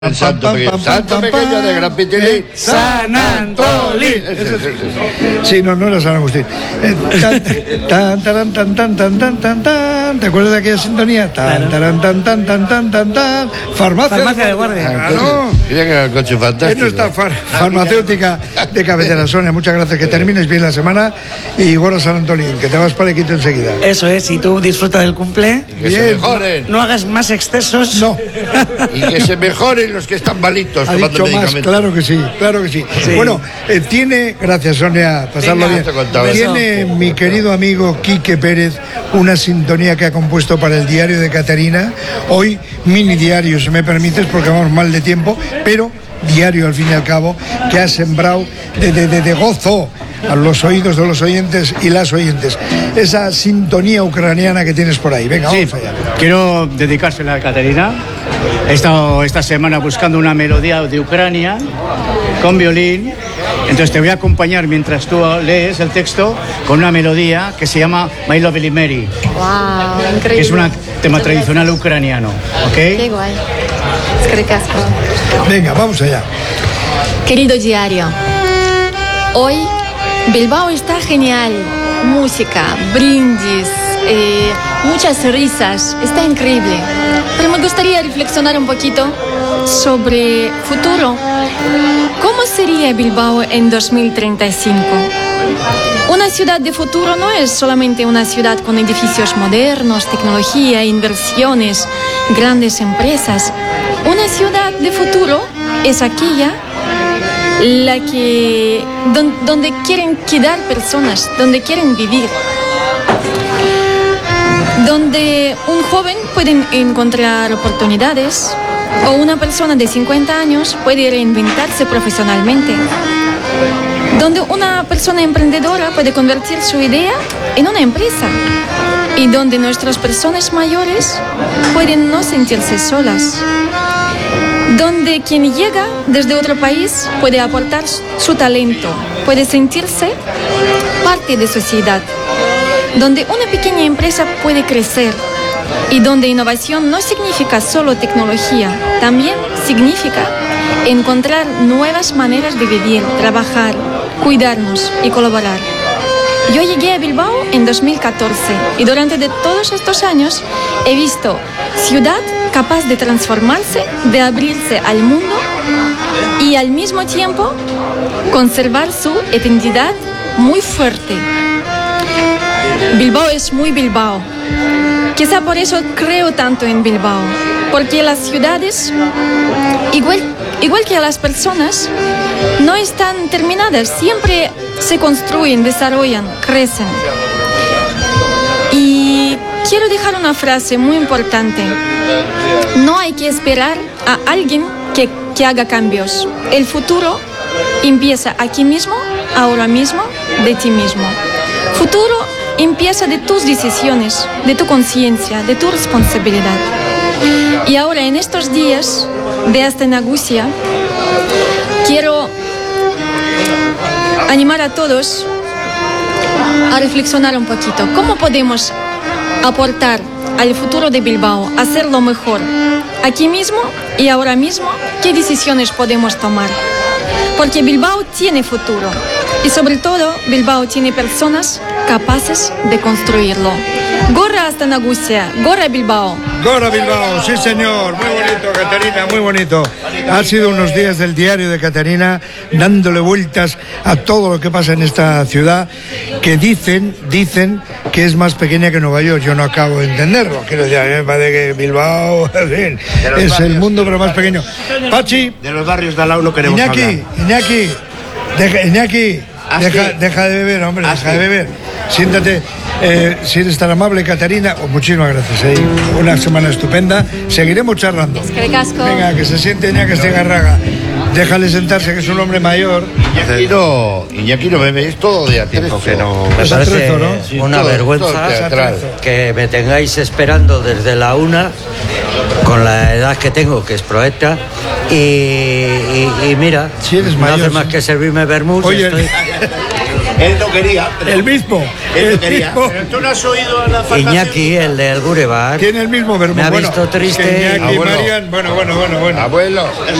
El santo pequeño de Gran Pitilín. San Antolín. Sí, no era San Agustín. ¿Te acuerdas de aquella sintonía? Farmacia de guardia. Claro. Mira que era el coche fantástico. Es nuestra farmacéutica de cabecera. Sonia, muchas gracias. Que termines bien la semana y gorra San Antolín, que te vas para Equito enseguida. Eso es, y tú disfruta del cumple. Que se mejoren. No hagas más excesos. No. Y que se mejoren los que están malitos Ha tomando dicho más, medicamentos. claro que sí, claro que sí. Sí. Bueno, tiene, gracias Sonia, pasarlo Venga, bien. te contaba. Tiene mi querido amigo Quique Pérez una sintonía que ha compuesto para el diario de Caterina. Hoy, mini diario, si me permites, porque vamos mal de tiempo, pero diario al fin y al cabo, que ha sembrado de gozo a los oídos de los oyentes y las oyentes. Esa sintonía ucraniana que tienes por ahí. Venga, Sí, vamos allá. quiero dedicársela a Caterina. He estado esta semana buscando una melodía de Ucrania con violín. Entonces te voy a acompañar mientras tú lees el texto con una melodía que se llama My Lovely Mary, Wow, increíble. que es un tema tradicional ucraniano. ¿Ok? Qué guay. Es que ricasco. Venga, vamos allá. Querido diario, hoy Bilbao está genial. Música, brindis, muchas risas. Está increíble. Pero me gustaría reflexionar un poquito sobre futuro. ¿Cómo sería Bilbao en 2035? Una ciudad de futuro no es solamente una ciudad con edificios modernos, tecnología, inversiones, grandes empresas. Una ciudad de futuro es aquella donde quieren quedar personas, donde quieren vivir, donde un joven puede encontrar oportunidades o una persona de 50 años puede reinventarse profesionalmente, donde una persona emprendedora puede convertir su idea en una empresa y donde nuestras personas mayores pueden no sentirse solas, donde quien llega desde otro país puede aportar su talento, puede sentirse parte de sociedad, donde una pequeña empresa puede crecer y donde innovación no significa solo tecnología, también significa encontrar nuevas maneras de vivir, trabajar, cuidarnos y colaborar. Yo llegué a Bilbao en 2014 y durante todos estos años he visto ciudad capaz de transformarse, de abrirse al mundo y al mismo tiempo conservar su identidad muy fuerte. Bilbao es muy Bilbao. Quizá por eso creo tanto en Bilbao, porque las ciudades, igual que las personas, no están terminadas, siempre se construyen, desarrollan, crecen. Y quiero dejar una frase muy importante. No hay que esperar a alguien que haga cambios. El futuro empieza aquí mismo, ahora mismo, de ti mismo. Futuro empieza de tus decisiones, de tu conciencia, de tu responsabilidad. Y ahora, en estos días de esta Nagusia, quiero animar a todos a reflexionar un poquito. ¿Cómo podemos aportar al futuro de Bilbao, hacerlo mejor? Aquí mismo y ahora mismo, ¿qué decisiones podemos tomar? Porque Bilbao tiene futuro y sobre todo Bilbao tiene personas capaces de construirlo. Gorra hasta Nagusia, gorra Bilbao. Gorra Bilbao, sí señor, muy bonito Caterina, muy bonito. Ha sido unos días del diario de Caterina dándole vueltas a todo lo que pasa en esta ciudad que dicen que es más pequeña que Nueva York. Yo no acabo de entenderlo, quiero decir, a mí me parece que Bilbao es el mundo pero más pequeño. Pachi, De los barrios de al lado no queremos Iñaki, deja de beber, hombre, deja de beber. Siéntate, si eres tan amable, Caterina, muchísimas gracias. Una semana estupenda. Seguiremos charlando. Es que ricasco. Venga, que se siente Iñaki Estigarraga. Déjale sentarse, que es un hombre mayor. Iñaki no bebe, es todo de atrezo. Que no, me Es parece atrezo, ¿no? Sí, una todo vergüenza teatral. que me tengáis esperando desde la 1 con la edad que tengo, que es proeta, y mira, Si eres no mayor, hace más sí. que servirme vermut. Oye, Él no quería. El mismo. Él no quería. mismo. Pero tú no has oído a la fantasía. Iñaki, el del Burebar. Tiene el mismo verbo. Me ha visto triste. que Iñaki, Abuelo. Marian, bueno. Abuelo.